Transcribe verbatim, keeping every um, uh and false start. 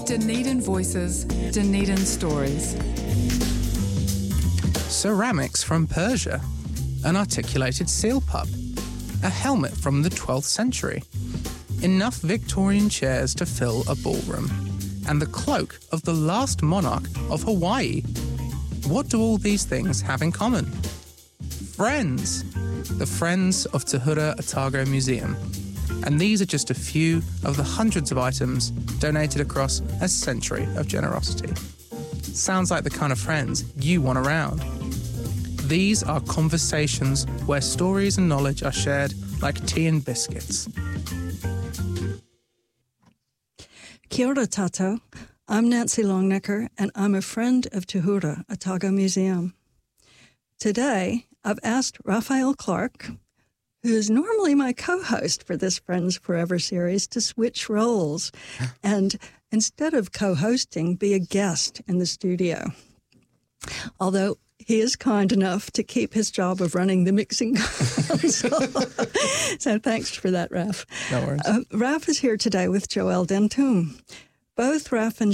Dunedin Voices, Dunedin Stories. Ceramics from Persia, an articulated seal pup, a helmet from the twelfth century, enough Victorian chairs to fill a ballroom, and the cloak of the last monarch of Hawaii. What do all these things have in common? Friends! The Friends of Tahura Otago Museum. And these are just a few of the hundreds of items donated across a century of generosity. Sounds like the kind of friends you want around. These are conversations where stories and knowledge are shared like tea and biscuits. Kia ora tātou. I'm Nancy Longnecker, and I'm a friend of Tahura Otago Museum. Today, I've asked Raphael Clark, who is normally my co-host for this Friends Forever series, to switch roles and, instead of co-hosting, be a guest in the studio. Although he is kind enough to keep his job of running the mixing console. So thanks for that, Raph. No worries. Uh, Raph is here today with Joelle Dentum. Both Raph and